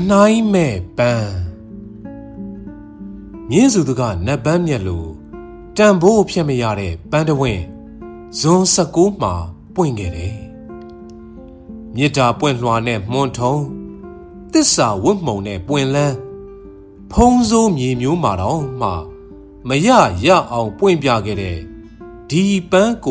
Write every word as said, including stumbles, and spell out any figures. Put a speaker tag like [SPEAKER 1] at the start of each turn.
[SPEAKER 1] နိုင်မဲ့ပန်းမြင်းစုသူကနတ်ပန်းမြက်လိုတန်ဖိုးဖြစ်မရတဲ့ပန်းတဝင်းဇွန်၁၉မှာပွင့်ခဲ့တယ်မြစ်တာပွင့်လွှာနဲ့မွန်ထုံသစ္စာဝတ်မှုံနဲ့ပွင့်လန်းဖုံးစိုးမြေမျိုးမှာတော့မှမရရအောင်ပွင့်ပြခဲ့တဲ့ဒီပန်း